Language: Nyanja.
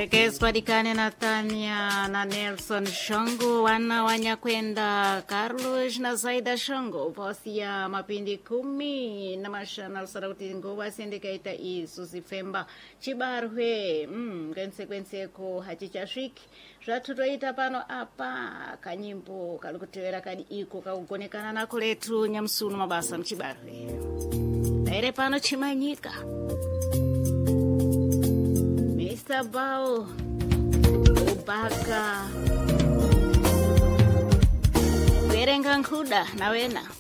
Tekezwa dikane Natania na Nelson Shongo wana wanyakwenda Carlos na Zaida Shongo posi ya mapindi 10 na mashana sarauti ngowa sindikaita Isusi Femba chibarwe kwense ko hachichashiki zvatutoita pano apa kanyimbo kalukutewera kadi iko kakugonekana nako letu nyamsunu mabasa mchibarwe ere pano chimanyika Mr. Bao Ubaka Berenga Nkuda na wena